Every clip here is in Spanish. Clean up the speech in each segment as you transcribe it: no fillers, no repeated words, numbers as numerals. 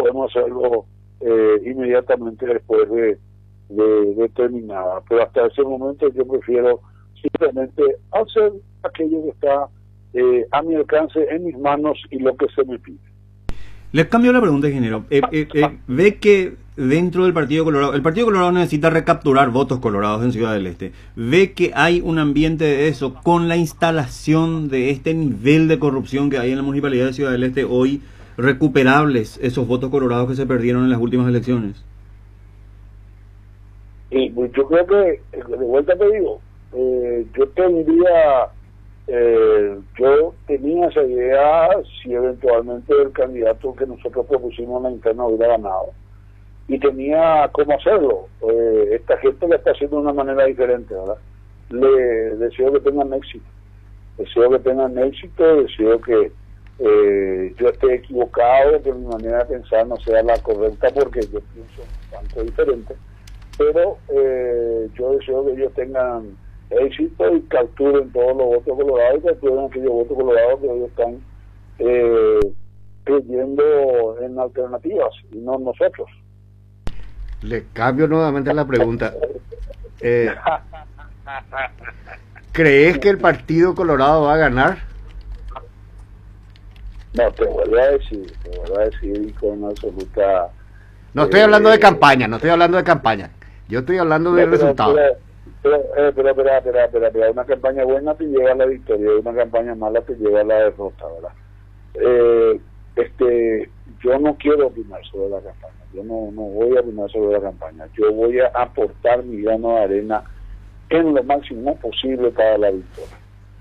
podemos hacerlo inmediatamente después de terminada. Pero hasta ese momento yo prefiero simplemente hacer aquello que está a mi alcance, en mis manos y lo que se me pide. Les cambio la pregunta, ingeniero. Ve que dentro del Partido Colorado, el Partido Colorado necesita recapturar votos colorados en Ciudad del Este. Ve que hay un ambiente de eso con la instalación de este nivel de corrupción que hay en la Municipalidad de Ciudad del Este hoy, recuperables esos votos colorados que se perdieron en las últimas elecciones. Y pues, yo creo que, de vuelta te digo, yo tenía esa idea si eventualmente el candidato que nosotros propusimos en la interna hubiera ganado, y tenía cómo hacerlo. Esta gente lo está haciendo de una manera diferente, ¿verdad? Le deseo que tengan éxito, deseo que yo esté equivocado, que mi manera de pensar no sea la correcta, porque yo pienso bastante diferente, pero yo deseo que ellos tengan éxito y capturen todos los votos colorados y capturen aquellos votos colorados que ellos están creyendo en alternativas y no nosotros. Le cambio nuevamente la pregunta. ¿Crees que el Partido Colorado va a ganar? No, te vuelvo a decir con absoluta... No estoy hablando de campaña, yo estoy hablando de resultados. Pero una campaña buena te lleva a la victoria, y una campaña mala te lleva a la derrota, ¿verdad? Yo no quiero opinar sobre la campaña, yo no voy a opinar sobre la campaña, yo voy a aportar mi grano de arena en lo máximo posible para la victoria.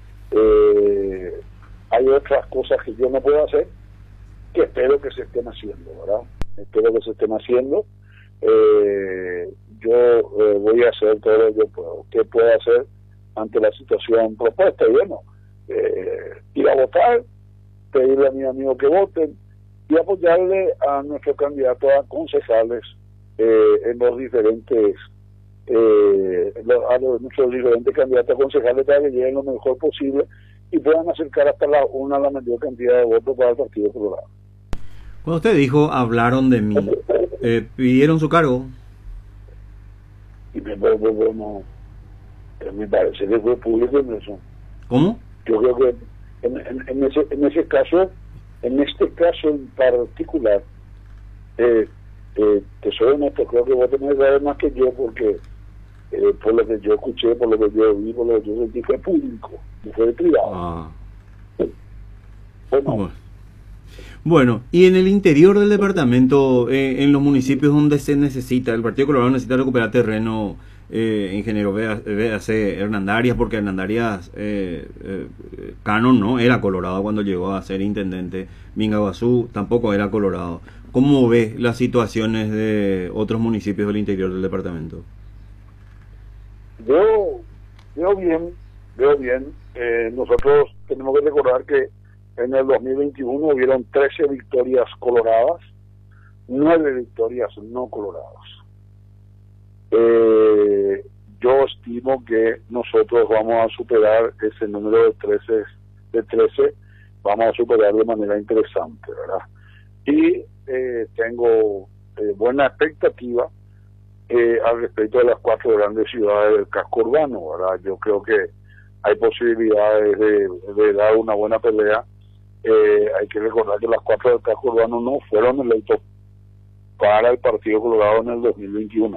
Hay otras cosas que yo no puedo hacer, que espero que se estén haciendo, ¿verdad? Yo voy a hacer todo lo que yo puedo. ¿Qué puedo hacer ante la situación propuesta? Y bueno, ir a votar, pedirle a mis amigos que voten y apoyarle a nuestros candidatos a concejales en los diferentes nuestros diferentes candidatos a concejales, para que lleguen lo mejor posible y puedan acercar hasta la mayor cantidad de votos para el Partido Colorado. Cuando usted dijo hablaron de mí, ¿pidieron su cargo? Y me parece que fue público en eso. ¿Cómo? Yo creo que en este caso en particular, te soy honesto, creo que vos tenés que saber más que yo, porque por lo que yo escuché, por lo que yo vi, por lo que yo sentí, fue público, no fue privado. Bueno, y en el interior del departamento, en los municipios donde se necesita, el Partido Colorado necesita recuperar terreno, ingeniero, véase Hernandarias, porque Hernandarias, Cano no era colorado cuando llegó a ser intendente, Mingaguazú tampoco era colorado. ¿Cómo ve las situaciones de otros municipios del interior del departamento? Veo bien. Nosotros tenemos que recordar que en el 2021 hubieron 13 victorias coloradas, 9 victorias no coloradas. Yo estimo que nosotros vamos a superar ese número de 13, vamos a superar de manera interesante, ¿verdad? Y tengo buena expectativa al respecto de las 4 grandes ciudades del casco urbano, ¿verdad? Yo creo que hay posibilidades de dar una buena pelea. Hay que recordar que las 4 del casco urbano no fueron electos para el Partido Colorado en el 2021.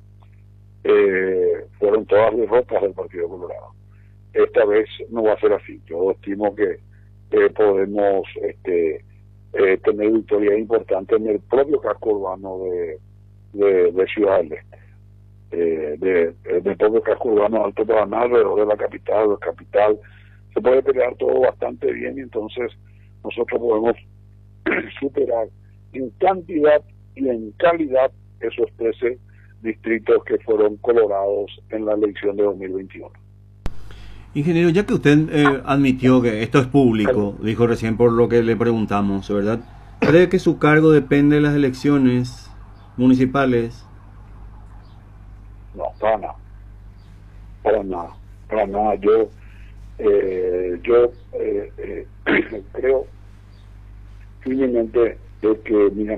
Fueron todas derrotas del Partido Colorado. Esta vez no va a ser así. Yo estimo que podemos tener victorias importantes en el propio casco urbano de Ciudad del Este, del propio casco urbano de Alto Paraná, alrededor de la capital. Se puede pelear todo bastante bien, y entonces nosotros podemos superar en cantidad y en calidad esos 13 distritos que fueron colorados en la elección de 2021. Ingeniero, ya que usted admitió que esto es público, dijo recién por lo que le preguntamos, ¿verdad? ¿Cree que su cargo depende de las elecciones municipales? No, para nada. Yo creo firmemente de que mis